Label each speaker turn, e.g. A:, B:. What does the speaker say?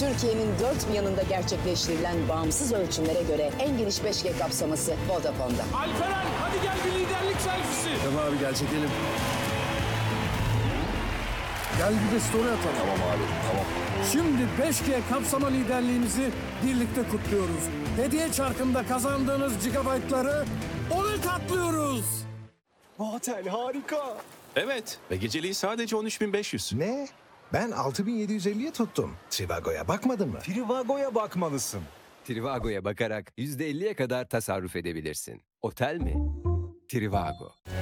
A: Türkiye'nin dört bir yanında gerçekleştirilen bağımsız ölçümlere göre en geniş 5G kapsaması Vodafone'da.
B: Alperen hadi gel bir liderlik selfisi.
C: Tamam abi gel çekelim. Gel bir de story atalım.
D: Tamam abi, tamam.
C: Şimdi 5G kapsama liderliğimizi birlikte kutluyoruz. Hediye çarkında kazandığınız gigabaytları 10'a katlıyoruz.
D: Vatel harika.
E: Evet ve geceliği sadece 13.500.
F: Ne? Ben 6750'ye tuttum. Trivago'ya bakmadın mı?
D: Trivago'ya bakmalısın.
G: Trivago'ya bakarak %50'ye kadar tasarruf edebilirsin. Otel mi? Trivago.